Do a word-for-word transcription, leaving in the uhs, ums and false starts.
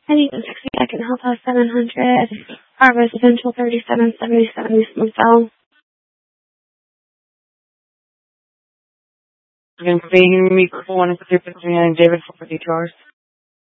I need to text me. I can help us seven hundred. Our residential thirty-seven seventy-seven Smithville. Again, for being me for one and for three fifty nine David for fifty two hours.